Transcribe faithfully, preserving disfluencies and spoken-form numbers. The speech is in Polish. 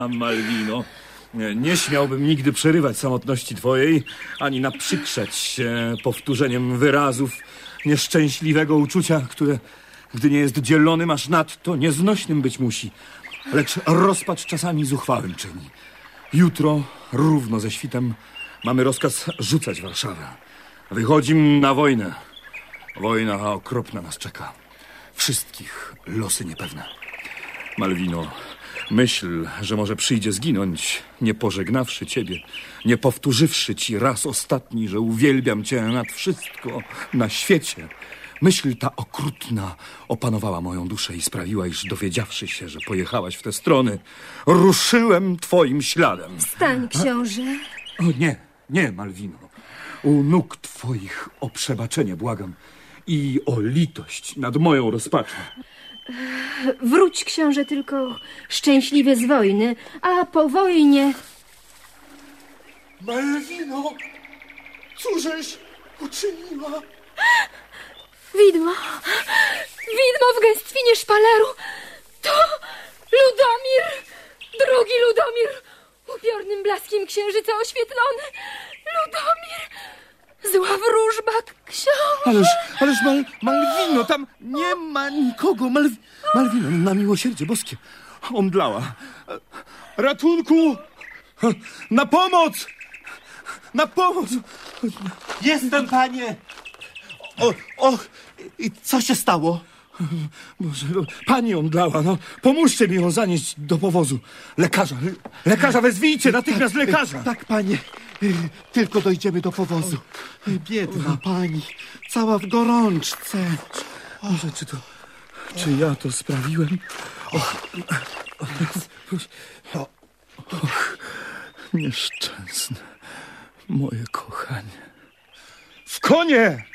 Malwino, nie, nie śmiałbym nigdy przerywać samotności twojej, ani naprzykrzać się powtórzeniem wyrazów nieszczęśliwego uczucia, które, gdy nie jest dzielonym, aż nadto nieznośnym być musi. Lecz rozpacz czasami zuchwałym czyni. Jutro, równo ze świtem, mamy rozkaz rzucać Warszawę. Wychodzimy na wojnę. Wojna okropna nas czeka. Wszystkich losy niepewne. Malwino, myśl, że może przyjdzie zginąć, nie pożegnawszy ciebie, nie powtórzywszy ci raz ostatni, że uwielbiam cię nad wszystko na świecie. Myśl ta okrutna opanowała moją duszę i sprawiła, iż dowiedziawszy się, że pojechałaś w te strony, ruszyłem twoim śladem. Wstań, książę. O nie, nie, Malwino. U nóg twoich o przebaczenie błagam i o litość nad moją rozpaczą. Wróć, książę, tylko szczęśliwie z wojny, a po wojnie... Malwino, cóżeś uczyniła? Widmo, widmo w gęstwinie szpaleru. To Ludomir, drugi Ludomir, upiornym blaskiem księżyca oświetlony. Ludomir, zła wróżba, książę. Ależ, ależ Mal, Malwino, tam nie ma nikogo. Mal, Malwino, na miłosierdzie boskie, omdlała. Ratunku! Na pomoc! Na pomoc! Jestem, panie! O, o, i co się stało? Boże, no, pani omdlała, no. Pomóżcie mi ją zanieść do powozu. Lekarza, lekarza, wezwijcie, natychmiast lekarza. Tak, panie, tylko dojdziemy do powozu. Biedna pani, cała w gorączce. Boże, czy to, czy ja to sprawiłem? Och, och, och, nieszczęsne moje kochanie. W konie!